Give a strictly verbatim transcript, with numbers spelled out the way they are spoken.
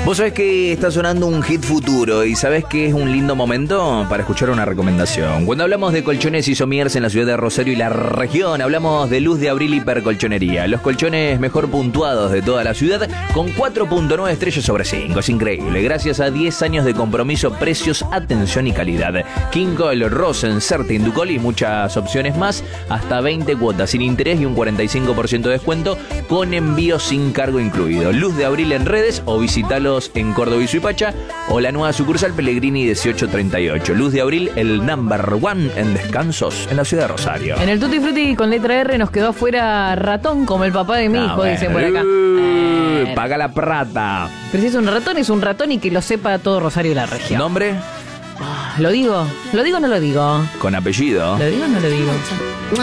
Vos sabés que está sonando un hit futuro y sabés que es un lindo momento para escuchar una recomendación. Cuando hablamos de colchones y somiers en la ciudad de Rosario y la región, hablamos de Luz de Abril Hipercolchonería. Los colchones mejor puntuados de toda la ciudad con cuatro punto nueve estrellas sobre cinco. Es increíble. Gracias a diez años de compromiso, precios, atención y calidad. King Cole, Rosen, Certin, Ducol y muchas opciones más. Hasta veinte cuotas sin interés y un cuarenta y cinco por ciento de descuento con envío sin cargo incluido. Luz de Abril en redes o visitalos en Córdoba y Suipacha o la nueva sucursal Pellegrini dieciocho treinta y ocho. Luz de Abril, el number one en descansos en la ciudad de Rosario. En el Tutti Frutti con letra R nos quedó afuera ratón, como el papá de mi No, hijo, bueno. dicen por acá. Uh, Eh, paga la plata. Pero si es un ratón, es un ratón y que lo sepa todo Rosario y la región. ¿Nombre? ¿Lo digo? ¿Lo digo o no lo digo? Con apellido. ¿Lo digo o no lo digo?